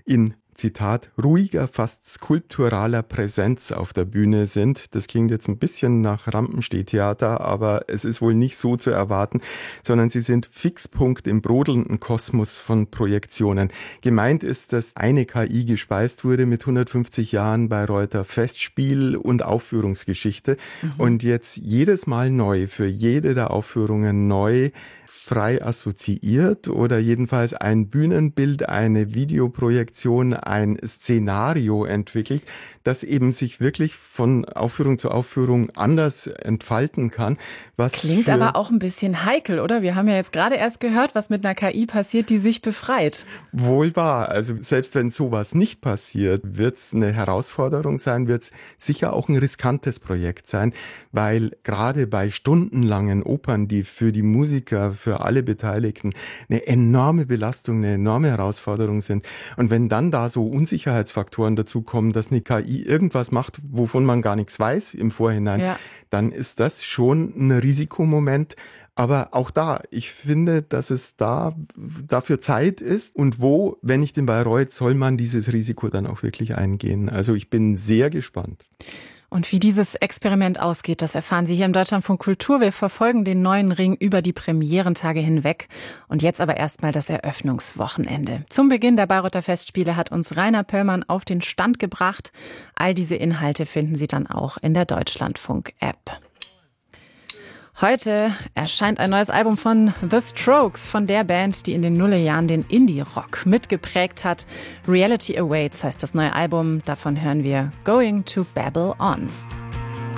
in Zitat, ruhiger, fast skulpturaler Präsenz auf der Bühne sind. Das klingt jetzt ein bisschen nach Rampensteht-Theater, aber es ist wohl nicht so zu erwarten, sondern sie sind Fixpunkt im brodelnden Kosmos von Projektionen. Gemeint ist, dass eine KI gespeist wurde mit 150 Jahren Bayreuther Festspiel und Aufführungsgeschichte und jetzt jedes Mal neu, für jede der Aufführungen neu, frei assoziiert oder jedenfalls ein Bühnenbild, eine Videoprojektion, ein Szenario entwickelt, das eben sich wirklich von Aufführung zu Aufführung anders entfalten kann. Was klingt aber auch ein bisschen heikel, oder? Wir haben ja jetzt gerade erst gehört, was mit einer KI passiert, die sich befreit. Wohl wahr. Also selbst wenn sowas nicht passiert, wird es eine Herausforderung sein, wird es sicher auch ein riskantes Projekt sein, weil gerade bei stundenlangen Opern, die für die Musiker, für alle Beteiligten eine enorme Belastung, eine enorme Herausforderung sind. Und wenn dann da so Unsicherheitsfaktoren dazukommen, dass eine KI irgendwas macht, wovon man gar nichts weiß im Vorhinein, dann ist das schon ein Risikomoment. Aber auch da, ich finde, dass es dafür Zeit ist und wo, wenn nicht in Bayreuth, soll man dieses Risiko dann auch wirklich eingehen. Also ich bin sehr gespannt. Und wie dieses Experiment ausgeht, das erfahren Sie hier im Deutschlandfunk Kultur. Wir verfolgen den neuen Ring über die Premierentage hinweg. Und jetzt aber erstmal das Eröffnungswochenende. Zum Beginn der Bayreuther Festspiele hat uns Rainer Pöllmann auf den Stand gebracht. All diese Inhalte finden Sie dann auch in der Deutschlandfunk-App. Heute erscheint ein neues Album von The Strokes, von der Band, die in den Nullerjahren den Indie-Rock mitgeprägt hat. Reality Awaits heißt das neue Album. Davon hören wir Going to Babble On.